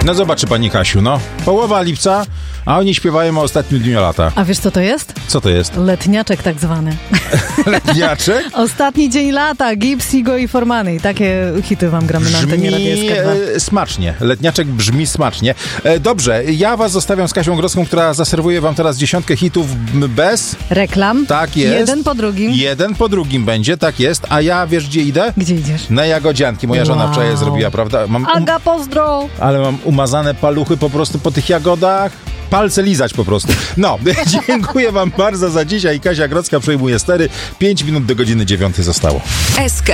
No zobaczy pani Kasiu, no. Połowa lipca, a oni śpiewają o ostatnim dniu lata. A wiesz, co to jest? Co to jest? Letniaczek tak zwany. Letniaczek? Ostatni dzień lata, Gibbs, Igo i Formany. Takie hity wam gramy na antenie Radia SK2. Smacznie. Letniaczek brzmi smacznie. Dobrze, ja was zostawiam z Kasią Grodzką, która zaserwuje wam teraz 10 hitów bez... Reklam. Tak jest. Jeden po drugim. Jeden po drugim będzie, tak jest. A ja, wiesz gdzie idę? Gdzie idziesz? Na Jagodzianki. Moja żona Wow. wczoraj zrobiła, prawda? Aga, pozdro! Ale mam umazane paluchy po prostu po tych jagodach. Palce lizać po prostu. No, dziękuję wam bardzo za dzisiaj. Kasia Grodzka przejmuje stery. 5 minut do godziny 9 zostało. SK.